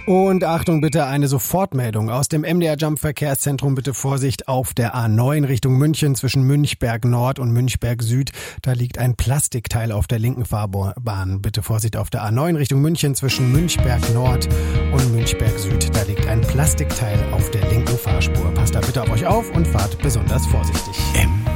Und Achtung bitte, eine Sofortmeldung aus dem MDR Jump Verkehrszentrum. Bitte Vorsicht auf der A9 Richtung München zwischen Münchberg Nord und Münchberg Süd. Da liegt ein Plastikteil auf der linken Fahrbahn. Bitte Vorsicht auf der A9 Richtung München zwischen Münchberg Nord und Münchberg Süd. Da liegt ein Plastikteil auf der linken Fahrspur. Passt da bitte auf euch auf und fahrt besonders vorsichtig.